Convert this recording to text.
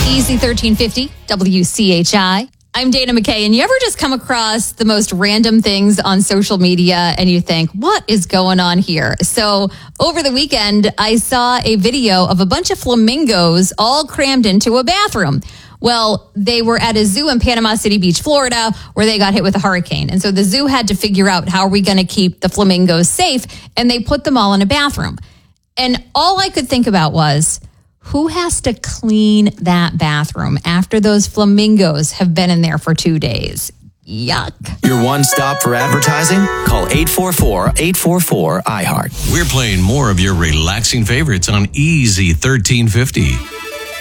Easy 1350, WCHI. I'm Dana McKay, and you ever just come across the most random things on social media and you think, what is going on here? So over the weekend, I saw a video of a bunch of flamingos all crammed into a bathroom. Well, they were at a zoo in Panama City Beach, Florida, where they got hit with a hurricane. And so the zoo had to figure out how are we going to keep the flamingos safe, and they put them all in a bathroom. And all I could think about was, who has to clean that bathroom after those flamingos have been in there for 2 days? Yuck. Your one stop for advertising? Call 844-844-iHeart. We're playing more of your relaxing favorites on Easy 1350.